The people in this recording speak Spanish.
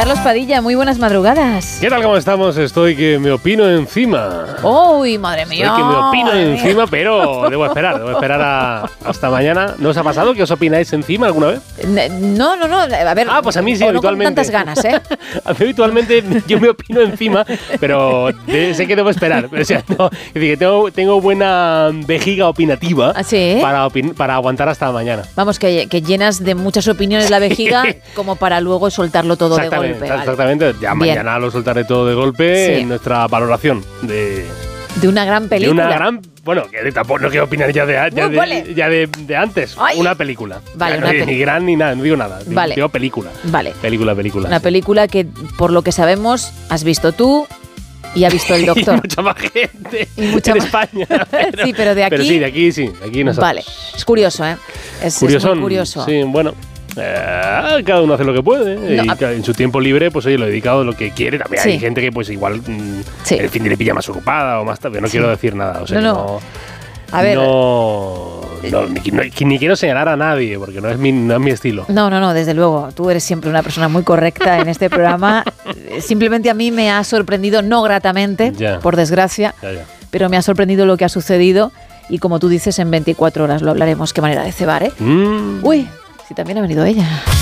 Carlos Padilla, muy buenas madrugadas. ¿Qué tal? ¿Cómo estamos? Estoy que me opino encima. ¡Uy, madre mía! Estoy que me opino encima, pero debo esperar hasta mañana. ¿No os ha pasado que os opináis encima alguna vez? No, a ver. Pues a mí sí, no habitualmente. con tantas ganas, ¿eh? A mí habitualmente yo me opino encima, pero sé que debo esperar. O sea, no, es decir, que tengo buena vejiga opinativa. ¿Ah, sí? para aguantar hasta mañana. Vamos, que llenas de muchas opiniones la vejiga como para luego soltarlo todo de golpe. Exactamente. Ya mañana lo soltaré todo de golpe en nuestra valoración de una gran película. Bueno, que tampoco no quiero opinar ya de antes. ¡Ay! Una película. Vale, no, ni gran ni nada, no digo nada. Vale. Digo película. Vale. Película. Una película que, por lo que sabemos, has visto tú y ha visto el doctor. Y mucha más gente en España. Sí, pero de aquí... Pero sí, de aquí nosotros. Vale. Es curioso, ¿eh? Es muy curioso. Sí, bueno. Cada uno hace lo que puede, y en su tiempo libre pues oye, lo dedicado a lo que quiere. También hay gente que pues igual el fin de le pilla más ocupada o más tarde. No quiero decir nada, o sea, a ver, ni quiero señalar a nadie porque no es mi estilo. No, desde luego. Tú eres siempre una persona muy correcta en este programa. Simplemente a mí me ha sorprendido, no gratamente, por desgracia, pero me ha sorprendido lo que ha sucedido y como tú dices, en 24 horas lo hablaremos. Qué manera de cebar, ¿eh? Uy, sí, también ha venido ella.